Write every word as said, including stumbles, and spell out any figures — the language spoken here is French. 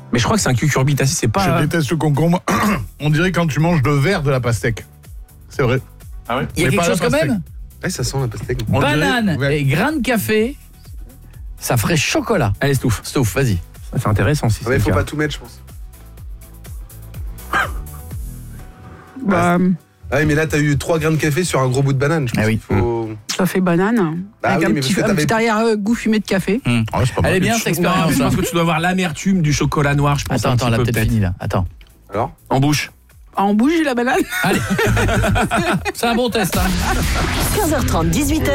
Mais je crois que c'est un cucurbitacé, c'est pas... Je déteste le concombre. On dirait quand tu manges le verre de la pastèque. C'est vrai. Ah ouais. Il y a Mais quelque pas la chose quand pastèque. même. Ouais, ça sent la pastèque. On Banane dirait- et grain de café, ça ferait chocolat. Allez, Stouff. Stouff, vas-y. Ça, c'est intéressant si Ah, mais c'est faut le cas. pas tout mettre, je pense. Bah, Ah oui, mais là, t'as eu trois grains de café sur un gros bout de banane. Je pense Ah oui. qu'il faut... ça fait banane. Bah avec oui, un mais petit, parce que un t'avais- petit arrière-goût fumé de café. Hum. Ah, c'est pas mal. Elle est bien cette Non, expérience. je pense hein. que tu dois avoir l'amertume du chocolat noir, je pense. Attends, un attends, petit elle a peu, peut-être fini là. Attends. Alors En bouche. En bouche, j'ai la banane. Allez. C'est un bon test. Hein. quinze heures trente, dix-huit heures.